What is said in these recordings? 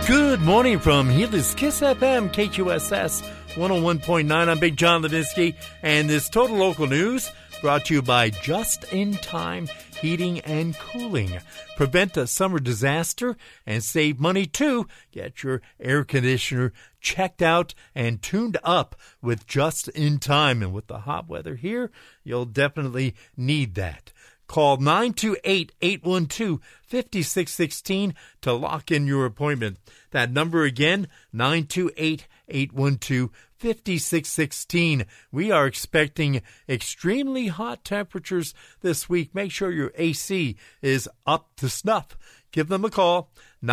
Good morning from Healy's Kiss FM, KQSS 101.9. I'm Big John Levinsky, and this Total Local News brought to you by Just In Time Heating and Cooling. Prevent a summer disaster and save money too. Get your air conditioner checked out and tuned up with Just In Time. And with the hot weather here, you'll definitely need that. Call 928-812-5616 to lock in your appointment. That number again, 928-812-5616. We are expecting extremely hot temperatures this week. Make sure your AC is up to snuff. Give them a call,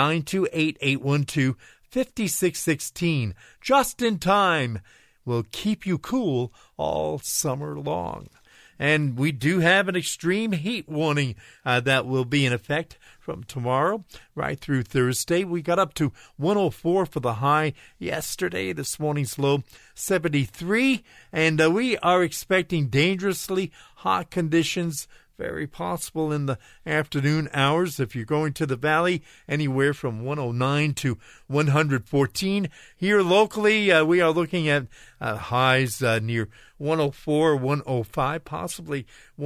928-812-5616. Just In Time will keep you cool all summer long. And we do have an extreme heat warning that will be in effect from tomorrow right through Thursday. We got up to 104 for the high yesterday. This morning's low, 73. And we are expecting dangerously hot conditions, very possible in the afternoon hours. If you're going to the valley, anywhere from 109 to 114. Here locally, we are looking at highs near 104, 105, possibly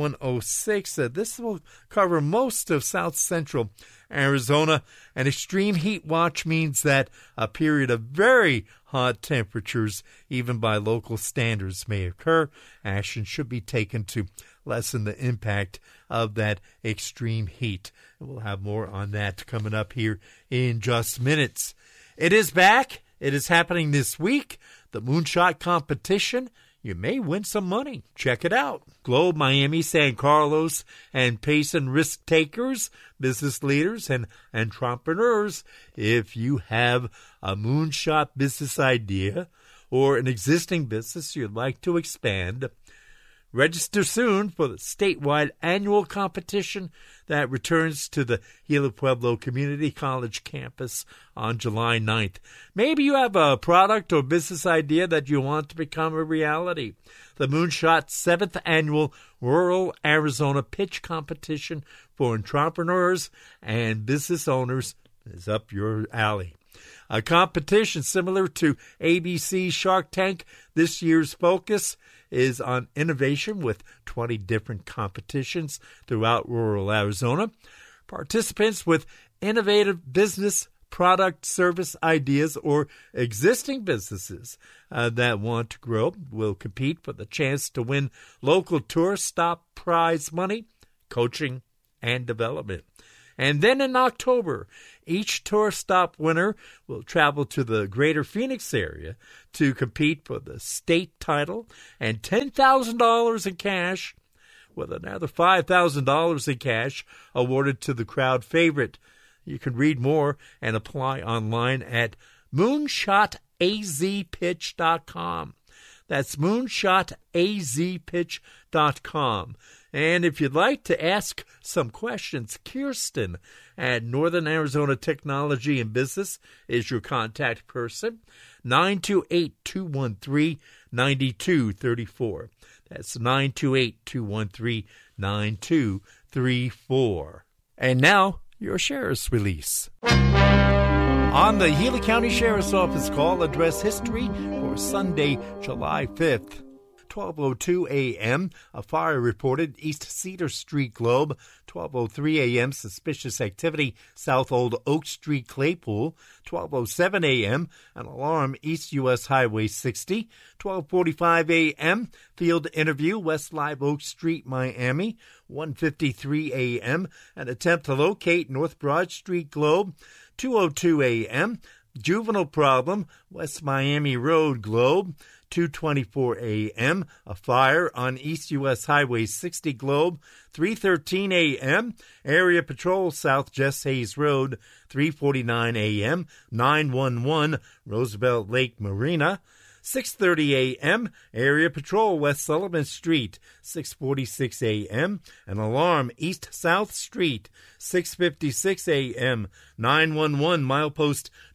106. This will cover most of south central Arizona. An extreme heat watch means that a period of very hot temperatures, even by local standards, may occur. Action should be taken to lessen the impact of that extreme heat. And we'll have more on that coming up here in just minutes. It is back. It is happening this week. The Moonshot Competition. You may win some money. Check it out. Globe, Miami, San Carlos, and Payson risk takers, business leaders, and entrepreneurs. If you have a moonshot business idea or an existing business you'd like to expand, register soon for the statewide annual competition that returns to the Gila Pueblo Community College campus on July 9th. Maybe you have a product or business idea that you want to become a reality. The Moonshot 7th Annual Rural Arizona Pitch Competition for entrepreneurs and business owners is up your alley. A competition similar to ABC Shark Tank, this year's focus is on innovation with 20 different competitions throughout rural Arizona. Participants with innovative business, product, service ideas, or existing businesses that want to grow will compete for the chance to win local tour stop prize money, coaching, and development. And then in October, each tour stop winner will travel to the greater Phoenix area to compete for the state title and $10,000 in cash, with another $5,000 in cash awarded to the crowd favorite. You can read more and apply online at moonshotazpitch.com. That's moonshotazpitch.com. And if you'd like to ask some questions, Kirsten at Northern Arizona Technology and Business is your contact person, 928-213-9234. That's 928-213-9234. And now, your sheriff's release. On the Gila County Sheriff's Office call, address history for Sunday, July 5th. 12:02 a.m., a fire reported East Cedar Street, Globe. 12:03 a.m., suspicious activity South Old Oak Street, Claypool. 12:07 a.m., an alarm East U.S. Highway 60. 12:45 a.m., field interview West Live Oak Street, Miami. 1:53 a.m., an attempt to locate North Broad Street, Globe. 2:02 a.m., juvenile problem West Miami Road, Globe. 2:24 a.m., a fire on East U.S. Highway 60, Globe. 3:13 a.m., area patrol South Jess Hayes Road. 3:49 a.m., 911 Roosevelt Lake Marina. 6:30 a.m., area patrol West Sullivan Street. 6:46 a.m., an alarm East South Street. 6:56 a.m., 911 milepost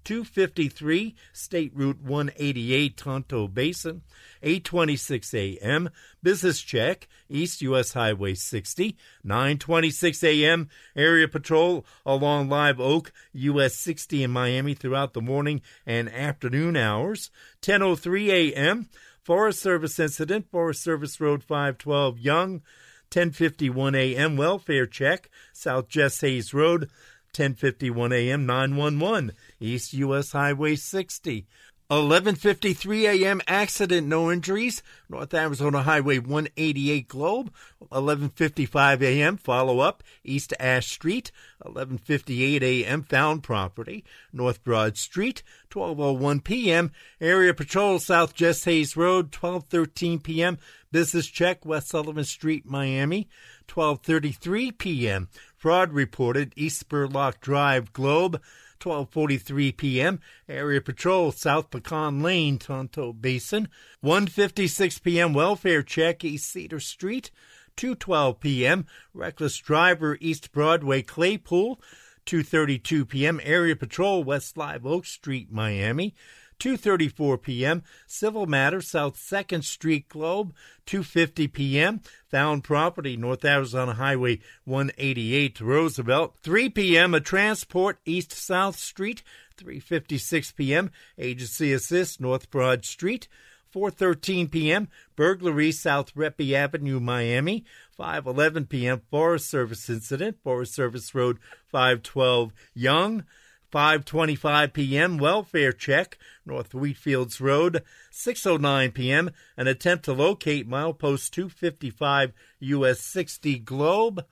253 State Route 188, Tonto Basin. 8:26 a.m. Business check, East U.S. Highway 60. 9:26 a.m. Area patrol along Live Oak, U.S. 60 in Miami throughout the morning and afternoon hours. 10:03 a.m. Forest Service incident, Forest Service Road 512 Young. 10:51 a.m. Welfare check, South Jess Hayes Road. 10:51 a.m. 911 East U.S. Highway 60. 11:53 a.m. Accident, no injuries, North Arizona Highway 188 Globe. 11:55 a.m. Follow-up, East Ash Street. 11:58 a.m. Found property, North Broad Street. 12:01 p.m. Area Patrol, South Jess Hayes Road. 12:13 p.m. Business check, West Sullivan Street, Miami. 12:33 p.m. Fraud reported, East Spurlock Drive, Globe. 12:43 p.m. Area Patrol, South Pecan Lane, Tonto Basin. 1:56 p.m. Welfare check, East Cedar Street. 2:12 p.m. Reckless driver, East Broadway, Claypool. 2:32 p.m. Area Patrol, West Live Oak Street, Miami. 2:34 p.m. Civil matter, South 2nd Street, Globe. 2:50 p.m. Found property, North Arizona Highway 188 to Roosevelt. 3 p.m. A transport, East South Street. 3:56 p.m. Agency assist, North Broad Street. 4:13 p.m. Burglary, South Reppy Avenue, Miami. 5:11 p.m. Forest Service incident, Forest Service Road 512 Young. 5:25 p.m. Welfare check, North Wheatfields Road. 6:09 p.m. An attempt to locate milepost 255 U.S. 60 Globe.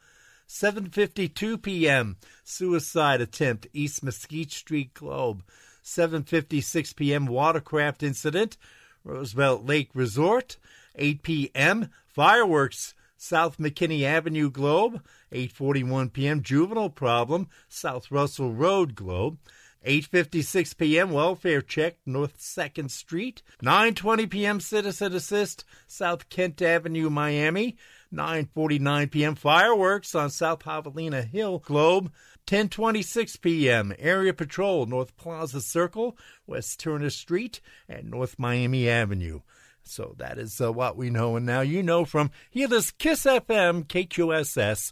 7:52 p.m. Suicide attempt, East Mesquite Street, Globe. 7:56 p.m. Watercraft incident, Roosevelt Lake Resort. 8 p.m. Fireworks, South McKinney Avenue, Globe. 8:41 p.m. Juvenile problem, South Russell Road, Globe. 8:56 p.m. Welfare check, North 2nd Street. 9:20 p.m. Citizen assist, South Kent Avenue, Miami. 9:49 p.m. Fireworks on South Javelina Hill, Globe. 10:26 p.m. Area Patrol, North Plaza Circle, West Turner Street, and North Miami Avenue. So that is what we know. And now you know from here, this KISS FM, KQSS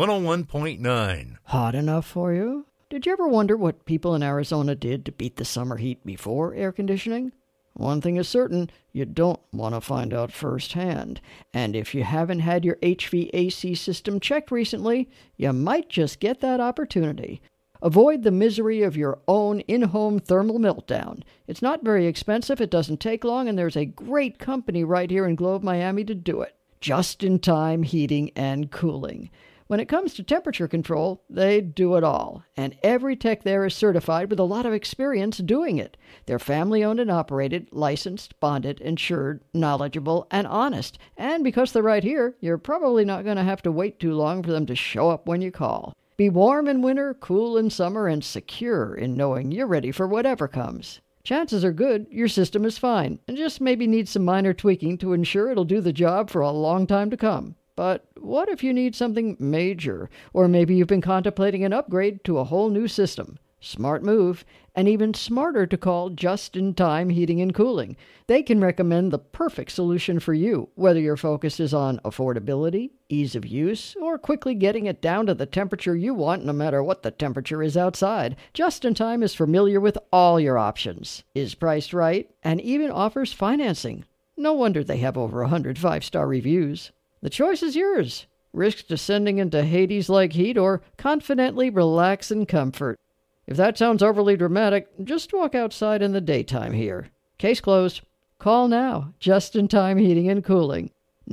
101.9. Hot enough for you? Did you ever wonder what people in Arizona did to beat the summer heat before air conditioning? One thing is certain, you don't want to find out firsthand. And if you haven't had your HVAC system checked recently, you might just get that opportunity. Avoid the misery of your own in-home thermal meltdown. It's not very expensive, it doesn't take long, and there's a great company right here in Globe, Miami to do it. Just-in-time heating and cooling. When it comes to temperature control, they do it all, and every tech there is certified with a lot of experience doing it. They're family-owned and operated, licensed, bonded, insured, knowledgeable, and honest. And because they're right here, you're probably not going to have to wait too long for them to show up when you call. Be warm in winter, cool in summer, and secure in knowing you're ready for whatever comes. Chances are good your system is fine, and just maybe needs some minor tweaking to ensure it'll do the job for a long time to come. But what if you need something major? Or maybe you've been contemplating an upgrade to a whole new system. Smart move, and even smarter to call Just-in-Time Heating and Cooling. They can recommend the perfect solution for you, whether your focus is on affordability, ease of use, or quickly getting it down to the temperature you want no matter what the temperature is outside. Just-in-Time is familiar with all your options, is priced right, and even offers financing. No wonder they have over 100 5-star reviews. The choice is yours. Risk descending into Hades-like heat or confidently relax in comfort. If that sounds overly dramatic, just walk outside in the daytime here. Case closed. Call now. Just-in-Time Heating and Cooling.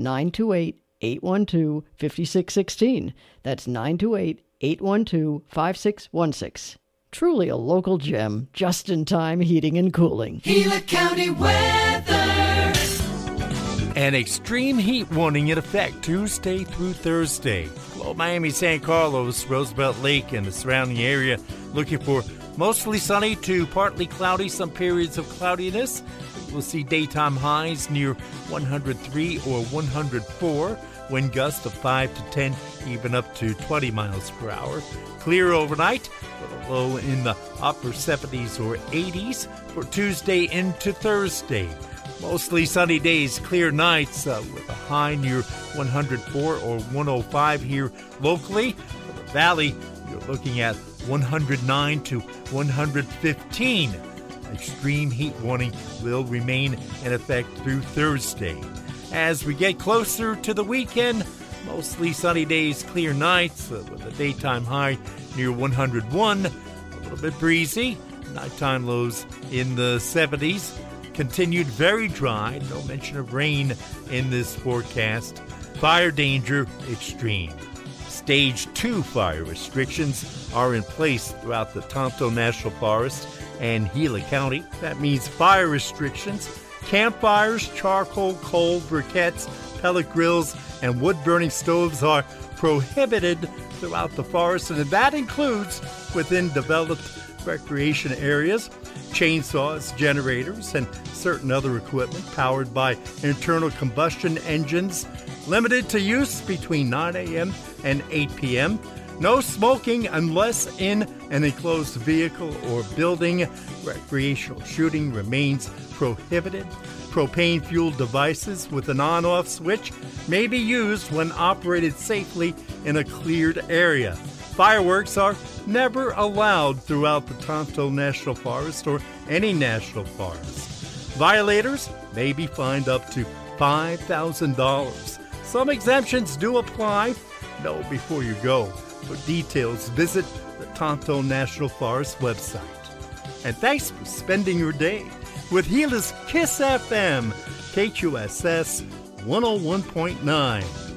928-812-5616. That's 928-812-5616. Truly a local gem. Just-in-Time Heating and Cooling. Gila County weather. An extreme heat warning in effect Tuesday through Thursday. Globe, Miami, San Carlos, Roosevelt Lake, and the surrounding area looking for mostly sunny to partly cloudy, some periods of cloudiness. We'll see daytime highs near 103 or 104, wind gusts of 5 to 10, even up to 20 miles per hour. Clear overnight with a low in the upper 70s or 80s for Tuesday into Thursday. Mostly sunny days, clear nights with a high near 104 or 105 here locally. For the valley, you're looking at 109 to 115. Extreme heat warning will remain in effect through Thursday. As we get closer to the weekend, mostly sunny days, clear nights with a daytime high near 101. A little bit breezy. Nighttime lows in the 70s. Continued very dry. No mention of rain in this forecast. Fire danger extreme. Stage 2 fire restrictions are in place throughout the Tonto National Forest and Gila County. That means fire restrictions. Campfires, charcoal, coal, briquettes, pellet grills, and wood-burning stoves are prohibited throughout the forest, and that includes within developed recreation areas. Chainsaws, generators, and certain other equipment powered by internal combustion engines. Limited to use between 9 a.m. and 8 p.m. No smoking unless in an enclosed vehicle or building. Recreational shooting remains prohibited. Propane-fueled devices with an on-off switch may be used when operated safely in a cleared area. Fireworks are never allowed throughout the Tonto National Forest or any national forest. Violators may be fined up to $5,000. Some exemptions do apply. Know before you go. For details, visit the Tonto National Forest website. And thanks for spending your day with Gila's Kiss FM, KQSS 101.9.